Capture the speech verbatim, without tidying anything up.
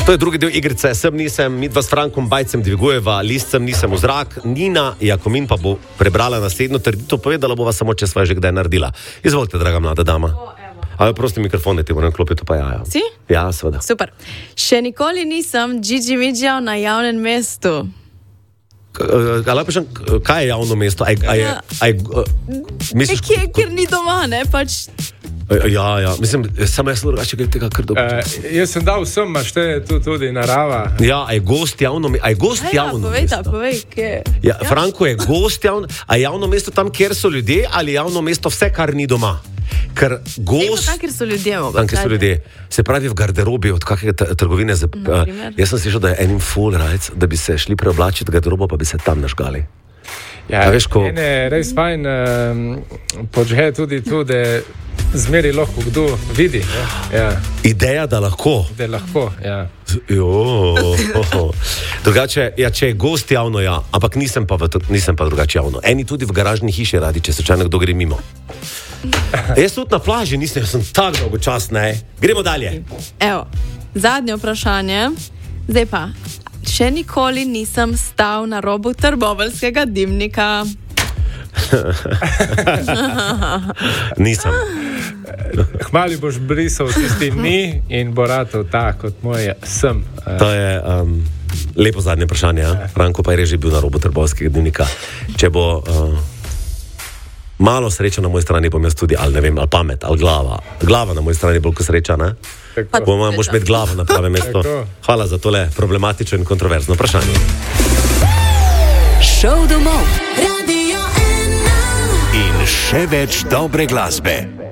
To je drugi del igrice, sem nisem, mi dva s Frankom Bajcem dvigujeva, list sem nisem v zrak, Nina Jakomin pa bo prebrala naslednjo trditev, povedala bova samo, če sva že kdaj naredila. Izvolite, draga mlada dama. Ali prosti mikrofon, ti moram klopiti pa jaja. Si? Ja, seveda. Super. Še nikoli nisem Gigi Midžal na javnem mestu. Ali pa še, kaj je javno mesto? Aj, aj, aj, aj, misliš, Kje, kjer ni doma, ne, pač... Ja, ja, mislim, samo jaz drugače gre tega kar dobro. Uh, jaz sem dal vsem, a šteje tu tudi narava. Ja, aj gost javno, aj gost Ja, javno povej ta, mesto. povej, kje. Ja, Franko je gost javno, a javno mesto tam, kjer so ljudje, ali javno mesto vse, kar ni doma? Ker gost... Tam, kjer so ljudje. Tam, kjer so ljudje. Se pravi v garderobi od kakega trgovine. Za, uh, jaz sem slišal, da je enim full rajc, da bi se šli preoblačiti v garderobo, pa bi se tam nažgali. Ja, veš, ko... Mene je res fajn um, počehe tudi tu, da zmeri lahko kdo vidi. Ja. Ideja, da lahko. Da lahko, ja. Jo, oh. Drugače, ja, če je gost javno, ja, ampak nisem pa, v, nisem pa drugače javno. Eni tudi v garažni hiši radi, če slučajno kdo gre mimo. Jaz tudi na plaži nisem, jaz sem tak dolgočasn, ne. Gremo dalje. Evo, zadnje vprašanje. Zdaj pa, še nikoli nisem stal na robu trboveljskega dimnika. Nisem. Hmali boš brisal tisti ni in bo ratov tak kot moj sem. To je um, lepo zadnje vprašanje, ja? Franko pa je reži bil na robu trboveljskega dimnika. Če bo uh, malo sreča na moji strani, bom jaz tudi, ali ne vem, ali pamet, ali glava. Glava na moji strani bolj kot sreča, ne? Bom moš imeti glavo na pravem mestu. Hvala za tole problematično in kontroverzno vprašanje. Šov domov. Radio ena. In še več dobre glasbe.